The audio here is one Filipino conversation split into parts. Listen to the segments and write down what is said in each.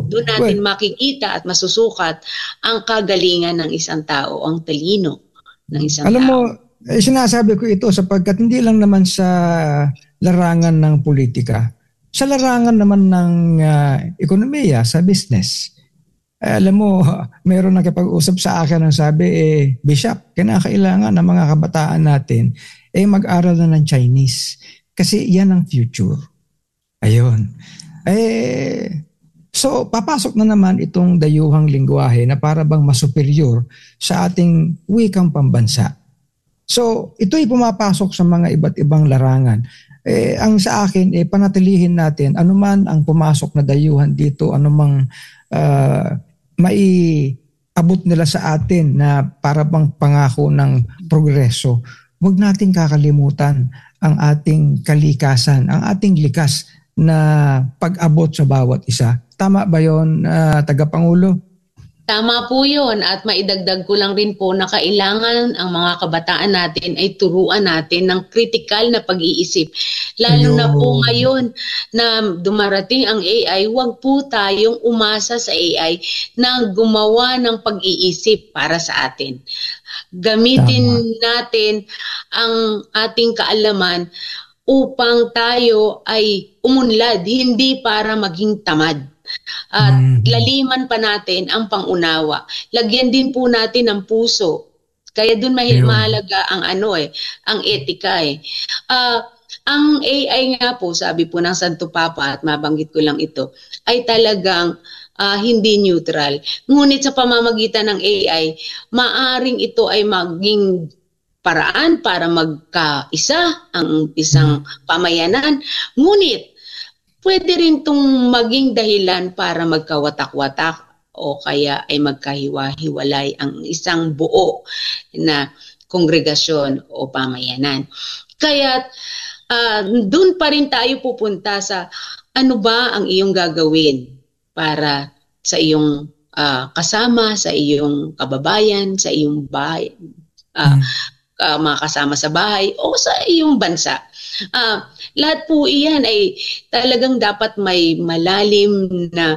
Doon natin makikita at masusukat ang kagalingan ng isang tao, ang talino ng isang alam tao. mo, sinasabi ko ito sapagkat hindi lang naman sa larangan ng politika, sa larangan naman ng ekonomiya, sa business. Alam mo, meron nakipag-usap sa akin ang sabi, Bishop, kinakailangan ng mga kabataan natin mag-aral na ng Chinese. Kasi yan ang future. Ayun. So, papasok na naman itong dayuhang lingwahe na para bang masuperior sa ating wikang pambansa. So, ito'y pumapasok sa mga iba't ibang larangan. Ang sa akin, panatilihin natin anuman ang pumasok na dayuhan dito, anumang maiabot nila sa atin na para bang pangako ng progreso. Huwag nating kakalimutan ang ating kalikasan, ang ating likas na pag-abot sa bawat isa. Tama ba yon, Tagapangulo? Tama po yun, at maidagdag ko lang rin po na kailangan ang mga kabataan natin ay turuan natin ng kritikal na pag-iisip. Lalo na po ngayon na dumarating ang AI, huwag po tayong umasa sa AI na gumawa ng pag-iisip para sa atin. Gamitin natin ang ating kaalaman upang tayo ay umunlad, hindi para maging tamad. At laliman pa natin ang pangunawa. Lagyan din po natin ng puso. Kaya doon mahalaga ang ang etika ang AI nga po, sabi po ng Santo Papa, at mabanggit ko lang ito, ay talagang hindi neutral. Ngunit sa pamamagitan ng AI, maaring ito ay maging paraan para magkaisa ang isang pamayanan. Ngunit pwede rin itong maging dahilan para magkawatak-watak o kaya ay magkahiwa-hiwalay ang isang buo na kongregasyon o pamayanan. Kaya doon pa rin tayo pupunta sa ano ba ang iyong gagawin para sa iyong kasama, sa iyong kababayan, sa iyong bahay, mga kasama sa bahay o sa iyong bansa. Lahat po iyan ay talagang dapat may malalim na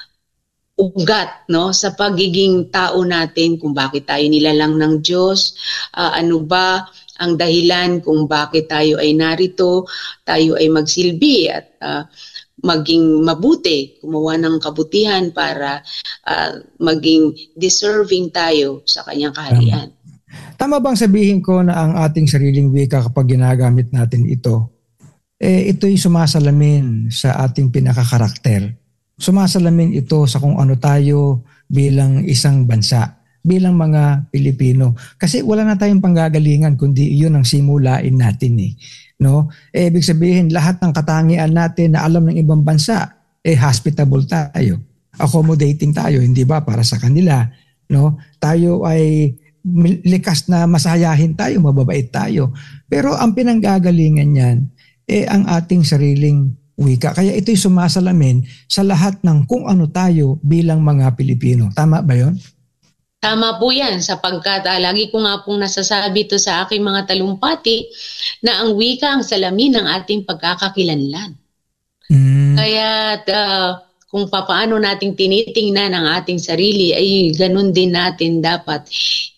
ugat sa pagiging tao natin, kung bakit tayo nilalang ng Diyos, ano ba ang dahilan kung bakit tayo ay narito, tayo ay magsilbi at maging mabuti, gumawa ng kabutihan para maging deserving tayo sa kanyang kaharian. Tama bang sabihin ko na ang ating sariling wika kapag ginagamit natin ito, ito'y sumasalamin sa ating pinakakarakter. Sumasalamin ito sa kung ano tayo bilang isang bansa, bilang mga Pilipino. Kasi wala na tayong panggagalingan kundi iyon ang simulain natin no? Ibig sabihin lahat ng katangian natin na alam ng ibang bansa, hospitable tayo, accommodating tayo, hindi ba, para sa kanila, no? Tayo ay likas na masayahin tayo, mababait tayo. Pero ang pinanggagalingan niyan ang ating sariling wika. Kaya ito'y sumasalamin sa lahat ng kung ano tayo bilang mga Pilipino. Tama ba yon? Tama po yan, sapagkat lagi ko nga pong nasasabi ito sa aking mga talumpati na ang wika ang salamin ng ating pagkakakilanlan. Kaya kung paano nating tinitingnan ang ating sarili, ay ganun din natin dapat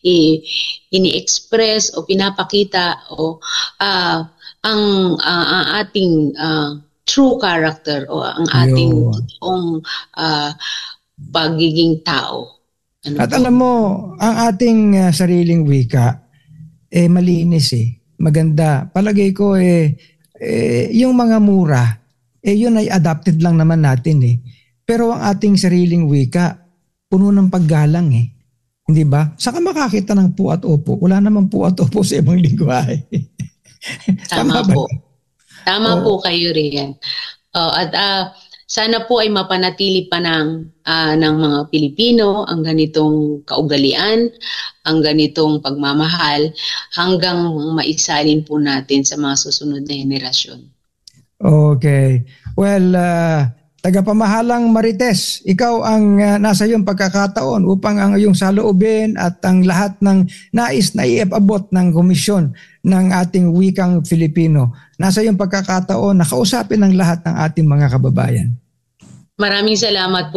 ini-express o pinapakita o ang ating true character o ang ating pagiging tao. At alam mo, ang ating sariling wika, malinis maganda. Palagay ko yung mga mura, yun ay adapted lang naman natin Pero ang ating sariling wika, puno ng paggalang Hindi ba? Saka makakita ng pu at opo. Wala namang pu at opo sa ibang lingwahe. Tama po. Tama po kayo rin. At sana po ay mapanatili pa ng mga Pilipino ang ganitong kaugalian, ang ganitong pagmamahal hanggang maisalin po natin sa mga susunod na henerasyon. Okay. Well, tagapamahalang Marites, ikaw ang nasa iyong pagkakataon upang ang iyong saloobin at ang lahat ng nais na iabot ng komisyon ng ating wikang Filipino. Nasa iyong pagkakataon na kausapin ang lahat ng ating mga kababayan. Maraming salamat po.